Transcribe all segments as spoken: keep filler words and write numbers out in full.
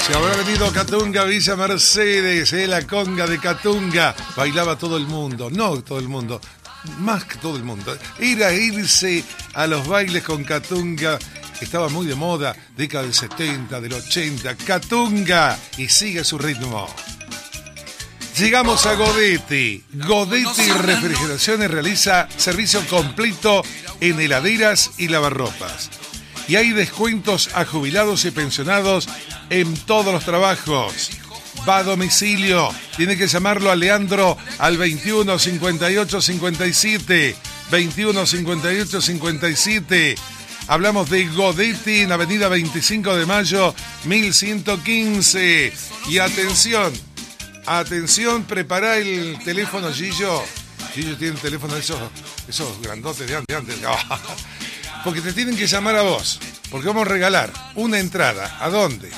Se habrá venido Catunga, Villa Mercedes, eh, la conga de Catunga. Bailaba todo el mundo, no todo el mundo, más que todo el mundo. Ir a irse a los bailes con Catunga, estaba muy de moda, década del setenta, del ochenta. Catunga, y sigue su ritmo. Llegamos a Godetti. Godetti Refrigeraciones realiza servicio completo en heladeras y lavarropas. Y hay descuentos a jubilados y pensionados en todos los trabajos. Va a domicilio. Tiene que llamarlo a Leandro al veintiuno cincuenta y ocho cincuenta y siete. veintiuno cincuenta y ocho cincuenta y siete. Hablamos de Godetti en Avenida veinticinco de Mayo, mil ciento quince. Y atención, atención, prepara el teléfono, Gillo. Gillo tiene el teléfono de esos, esos grandotes de antes. antes. Porque te tienen que llamar a vos. Porque vamos a regalar una entrada. ¿A dónde?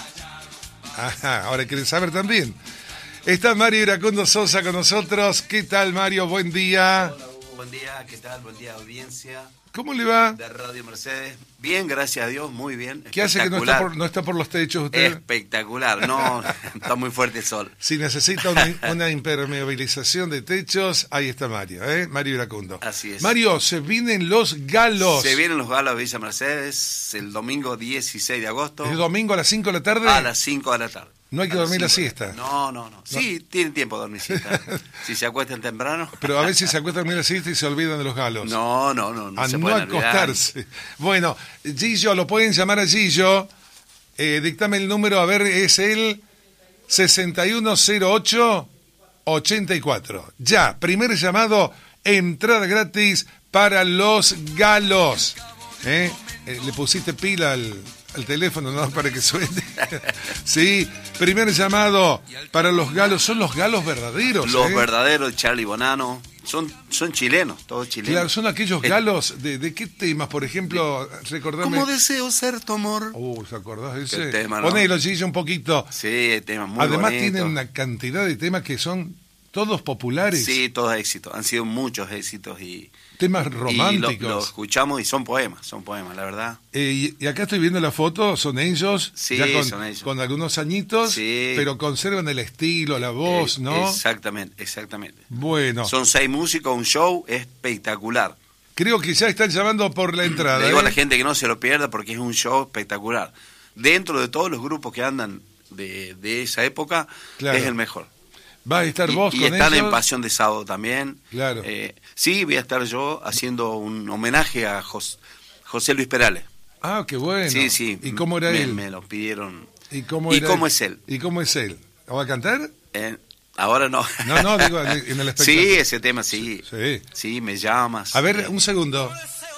Ajá, ahora quieren saber también. Está Mario Iracundo Sosa con nosotros. ¿Qué tal, Mario? Buen día. Hola, buen día. ¿Qué tal? Buen día, audiencia. ¿Cómo le va? De Radio Mercedes. Bien, gracias a Dios, muy bien. ¿Qué hace que no está, por, no está por los techos usted? Espectacular, no, está muy fuerte el sol. Si necesita una, una impermeabilización de techos, ahí está Mario, ¿eh? Mario Iracundo. Así es. Mario, se vienen los galos. Se vienen los galos de Villa Mercedes el domingo dieciséis de agosto. ¿El domingo a las cinco de la tarde? A las cinco de la tarde. No hay que dormir la siesta. No, no, no. Sí, no. Tienen tiempo de dormir siesta. Si se acuestan temprano. Pero a veces se acuestan a dormir la siesta y se olvidan de los galos. No, no, no. no a se no acostarse. Olvidar. Bueno, Gillo, lo pueden llamar a Gillo. Eh, dictame el número, a ver, es el sesenta y uno cero ocho ochenta y cuatro. Ya, primer llamado, entrada gratis para los galos. ¿Eh? Eh, le pusiste pila al... al teléfono, no para que suene. Sí, primer llamado para los galos. Son los galos verdaderos. Los ¿eh? verdaderos, Charlie Bonano. Son, son chilenos, todos chilenos. Claro, son aquellos galos. ¿De, de qué temas, por ejemplo? Recordame. ¿Cómo deseo ser tu amor? Uh, ¿se acordás de ese? Tema, ¿no? Ponelo, Gillo, un poquito. Sí, temas muy Además bonitos. tienen una cantidad de temas que son todos populares. Sí, todos éxitos. Han sido muchos éxitos y... Temas románticos. Y lo, lo escuchamos y son poemas, son poemas, la verdad. Eh, y, y acá estoy viendo la foto, son ellos, sí, ya con, son ellos. con algunos añitos, sí. Pero conservan el estilo, la voz, eh, ¿no? Exactamente, exactamente. Bueno. Son seis músicos, un show espectacular. Creo que ya están llamando por la entrada. Le digo ¿eh? a la gente que no se lo pierda porque es un show espectacular. Dentro de todos los grupos que andan de, de esa época, claro. Es el mejor. ¿Va a estar y, vos y con ellos? Y están en Pasión de Sábado también. Claro. Eh, sí, voy a estar yo haciendo un homenaje a Jos, José Luis Perales. Ah, qué bueno. Sí, sí. ¿Y cómo era me, él? Me lo pidieron. ¿Y cómo, ¿Y cómo es él? ¿Y cómo es él? ¿Va a cantar? Eh, ahora no. No, no, digo, en el espectáculo. Sí, ese tema sí. Sí. Sí, me llamas. A ver, eh. un segundo.